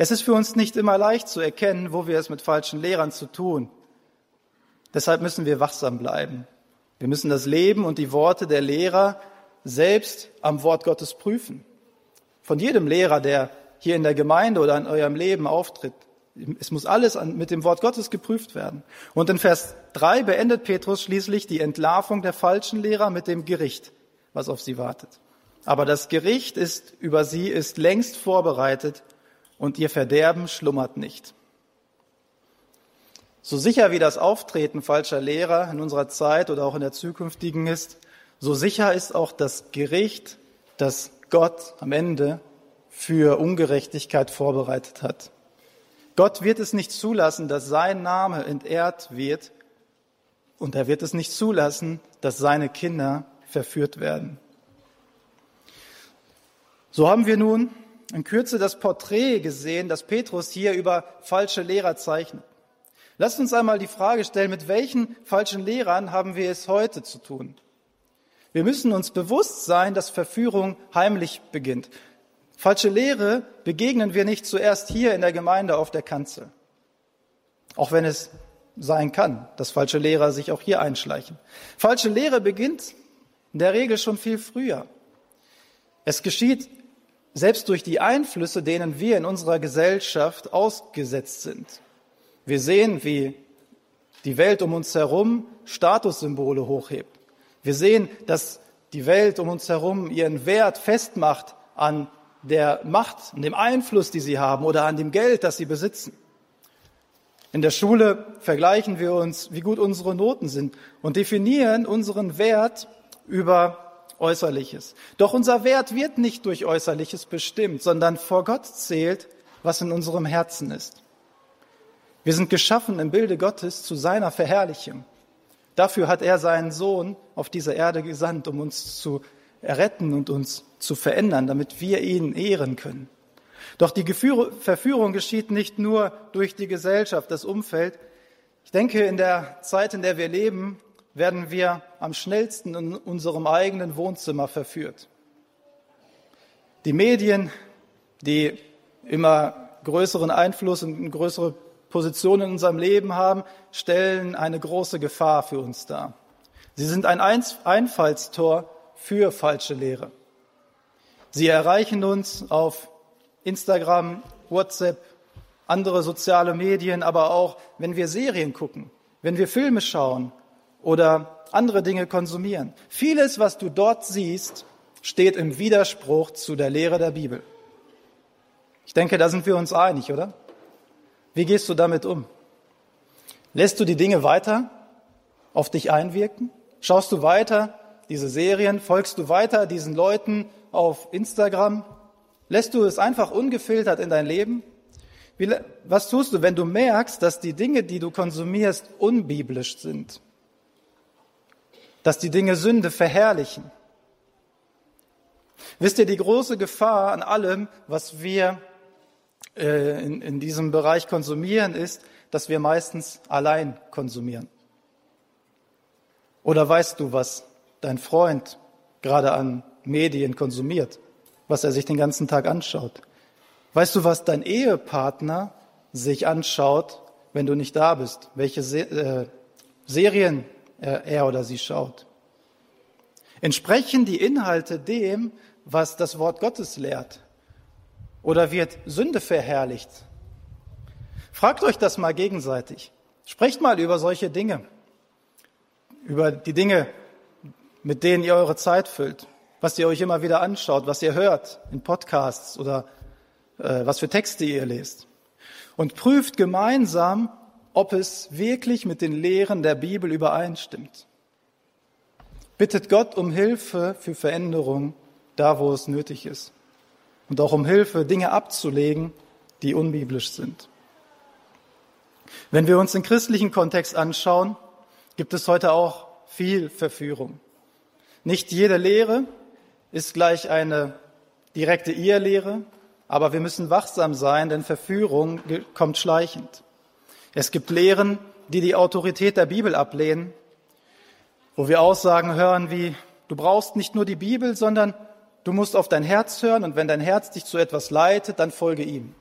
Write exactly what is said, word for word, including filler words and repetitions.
Es ist für uns nicht immer leicht zu erkennen, wo wir es mit falschen Lehrern zu tun. Deshalb müssen wir wachsam bleiben. Wir müssen das Leben und die Worte der Lehrer selbst am Wort Gottes prüfen. Von jedem Lehrer, der hier in der Gemeinde oder in eurem Leben auftritt. Es muss alles mit dem Wort Gottes geprüft werden. Und in Vers drei beendet Petrus schließlich die Entlarvung der falschen Lehrer mit dem Gericht, was auf sie wartet. Aber das Gericht ist über sie ist längst vorbereitet und ihr Verderben schlummert nicht. So sicher wie das Auftreten falscher Lehrer in unserer Zeit oder auch in der zukünftigen ist, so sicher ist auch das Gericht, das Gott am Ende für Ungerechtigkeit vorbereitet hat. Gott wird es nicht zulassen, dass sein Name entehrt wird, und er wird es nicht zulassen, dass seine Kinder verführt werden. So haben wir nun in Kürze das Porträt gesehen, das Petrus hier über falsche Lehrer zeichnet. Lasst uns einmal die Frage stellen, mit welchen falschen Lehrern haben wir es heute zu tun? Wir müssen uns bewusst sein, dass Verführung heimlich beginnt. Falsche Lehre begegnen wir nicht zuerst hier in der Gemeinde auf der Kanzel. Auch wenn es sein kann, dass falsche Lehrer sich auch hier einschleichen. Falsche Lehre beginnt in der Regel schon viel früher. Es geschieht selbst durch die Einflüsse, denen wir in unserer Gesellschaft ausgesetzt sind. Wir sehen, wie die Welt um uns herum Statussymbole hochhebt. Wir sehen, dass die Welt um uns herum ihren Wert festmacht an der Macht, an dem Einfluss, die sie haben oder an dem Geld, das sie besitzen. In der Schule vergleichen wir uns, wie gut unsere Noten sind und definieren unseren Wert über Äußerliches. Doch unser Wert wird nicht durch Äußerliches bestimmt, sondern vor Gott zählt, was in unserem Herzen ist. Wir sind geschaffen im Bilde Gottes zu seiner Verherrlichung. Dafür hat er seinen Sohn auf diese Erde gesandt, um uns zu erretten und uns zu verändern, damit wir ihn ehren können. Doch die Verführung geschieht nicht nur durch die Gesellschaft, das Umfeld. Ich denke, in der Zeit, in der wir leben, werden wir am schnellsten in unserem eigenen Wohnzimmer verführt. Die Medien, die immer größeren Einfluss und größere Positionen in unserem Leben haben, stellen eine große Gefahr für uns dar. Sie sind ein Einfallstor für falsche Lehre. Sie erreichen uns auf Instagram, WhatsApp, andere soziale Medien, aber auch, wenn wir Serien gucken, wenn wir Filme schauen oder andere Dinge konsumieren. Vieles, was du dort siehst, steht im Widerspruch zu der Lehre der Bibel. Ich denke, da sind wir uns einig, oder? Wie gehst du damit um? Lässt du die Dinge weiter auf dich einwirken? Schaust du weiter diese Serien? Folgst du weiter diesen Leuten auf Instagram? Lässt du es einfach ungefiltert in dein Leben? Wie, was tust du, wenn du merkst, dass die Dinge, die du konsumierst, unbiblisch sind? Dass die Dinge Sünde verherrlichen? Wisst ihr, die große Gefahr an allem, was wir äh, in, in diesem Bereich konsumieren, ist, dass wir meistens allein konsumieren. Oder weißt du, was dein Freund gerade an Medien konsumiert, was er sich den ganzen Tag anschaut? Weißt du, was dein Ehepartner sich anschaut, wenn du nicht da bist? Welche Se- äh, Serien er, er oder sie schaut? Entsprechen die Inhalte dem, was das Wort Gottes lehrt? Oder wird Sünde verherrlicht? Fragt euch das mal gegenseitig. Sprecht mal über solche Dinge. Über die Dinge, mit denen ihr eure Zeit füllt. Was ihr euch immer wieder anschaut, was ihr hört in Podcasts oder äh, was für Texte ihr lest. Und prüft gemeinsam, ob es wirklich mit den Lehren der Bibel übereinstimmt. Bittet Gott um Hilfe für Veränderung, da wo es nötig ist. Und auch um Hilfe, Dinge abzulegen, die unbiblisch sind. Wenn wir uns den christlichen Kontext anschauen, gibt es heute auch viel Verführung. Nicht jede Lehre ist gleich eine direkte Ehelehre, aber wir müssen wachsam sein, denn Verführung kommt schleichend. Es gibt Lehren, die die Autorität der Bibel ablehnen, wo wir Aussagen hören wie, du brauchst nicht nur die Bibel, sondern du musst auf dein Herz hören und wenn dein Herz dich zu etwas leitet, dann folge ihm.